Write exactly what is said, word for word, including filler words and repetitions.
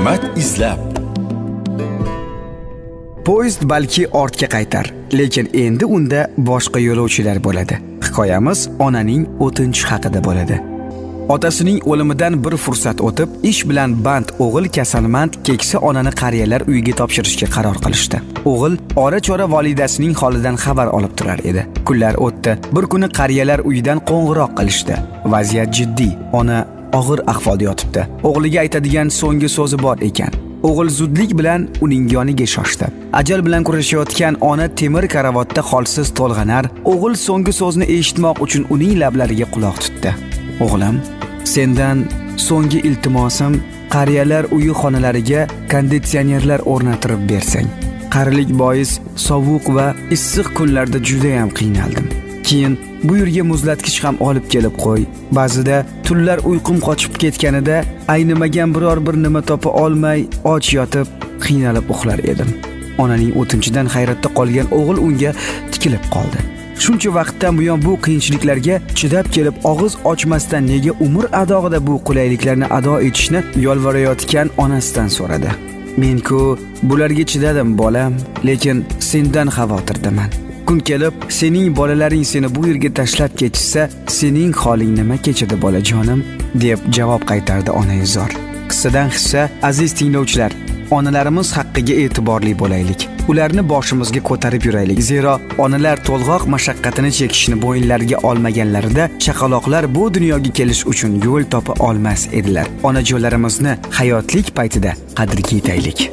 Hikmat izlab. Poyezd balki ortga qaytar, lekin endi unda boshqa yo'lovchilar bo'ladi. Hikoyamiz onaning o'tinchi haqida bo'ladi. Otasining o'limidan bir fursat o'tib, ish bilan band o'g'il kasalmand keksa onani qariyalar uyiga topshirishga qaror qilishdi. O'g'il ora-chora volidasining holidan xabar olib turar edi. Kunlar o'tdi. Bir kuni qariyalar uyidan qo'ng'iroq qilishdi. Vaziyat jiddiy. Ona og'ir ahvolda yotibdi. O'g'liga aytadigan so'nggi so'zi bor ekan. O'g'il zudlik bilan uning yoniga shoshdi. Ajal bilan kurashayotgan ona temir karavotda holsiz to'lg'anar. O'g'il so'nggi so'zni eshitmoq uchun uning lablariga quloq tutdi. O'g'lim, sendan so'nggi iltimosim qariyalar uyi xonalariga konditsionerlar o'rnatirib bersang. Qarilik bois sovuq va issiq kunlarda juda ham qiynaldim. Keyin bu yerga muzlatgich ham olib kelib qo'y. Ba'zida tunlar uyqum qochib ketganida aynimagan biror bir nima topa olmay och yotib, qiynalib uxlar edim. Onaning o'tinchidan hayratda qolgan o'g'il unga tikilib qoldi. Shuncha vaqtdan buyon bu qiyinchiliklarga chidab kelib og'iz ochmasdan nega umr adog'ida bu qulayliklarni ado etishni yolvorayotgan onasidan so'radi. Men-ku bularga chidadim bolam, lekin sendan xavotirdaman. Kun kelib sening bolalaring seni bu yerga tashlab ketishsa, sening holing nima kechadi bolajonim, deb javob qaytardi onaizor. Qissadan hissa, aziz tinglovchilar, onalarimiz haqqiga e'tiborli bo'laylik. Ularni boshimizga ko'tarib yuraylik. Zero onalar to'lg'oq mashaqqatini chekishni bo'yinlariga olmaganlarida chaqaloqlar bu dunyoga kelish uchun yo'l topa olmas edilar. Onajonlarimizni hayotlik paytida qadriga yetaylik.